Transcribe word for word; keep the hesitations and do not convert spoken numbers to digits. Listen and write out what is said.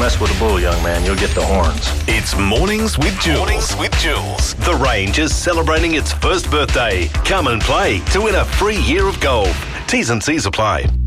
mess with the bull, young man. You'll get the horns. It's Mornings with Jules. Mornings with Jules. The range is celebrating its first birthday. Come and play to win a free year of golf. T's and C's apply.